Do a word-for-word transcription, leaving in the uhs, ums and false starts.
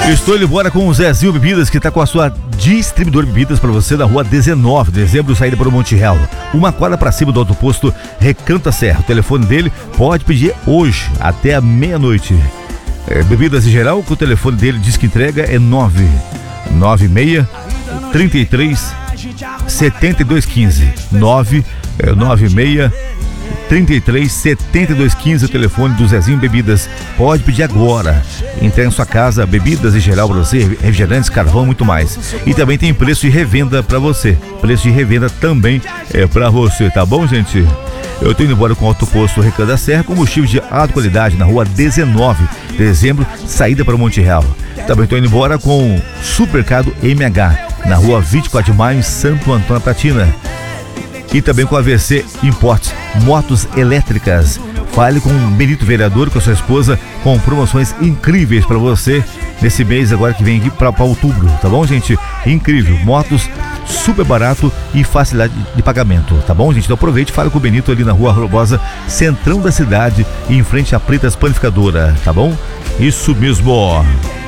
Estou indo embora com o Zezinho Bebidas, que está com a sua distribuidor de bebidas para você na rua dezenove de dezembro, saída para o Monte Real. Uma quadra para cima do Alto Posto Recanto Serra. O telefone dele pode pedir hoje, até a meia-noite. É, bebidas em geral, que o telefone dele diz que entrega é nove nove seis, trinta e três, setenta e dois quinze. nove nove seis, trinta e três, setenta e dois quinze, o telefone do Zezinho Bebidas. Pode pedir agora. Entrega em sua casa bebidas em geral para você, refrigerantes, carvão, muito mais. E também tem preço de revenda para você. Preço de revenda também é para você, tá bom, gente? Eu tô indo embora com o Alto Posto Recanto da Serra, combustível de alta qualidade, na rua dezenove de dezembro, saída para o Monte Real. Também tô indo embora com o Supermercado M H, na rua vinte e quatro de maio, em Santo Antônio da Platina. E também com a A V C Importes, motos elétricas. Fale com o Benito Vereador, com a sua esposa, com promoções incríveis para você nesse mês agora que vem aqui para outubro, tá bom, gente? Incrível, motos super barato e facilidade de pagamento, tá bom, gente? Então aproveite e fale com o Benito ali na rua Robosa, centrão da cidade, em frente à Pretas Panificadora, tá bom? Isso mesmo.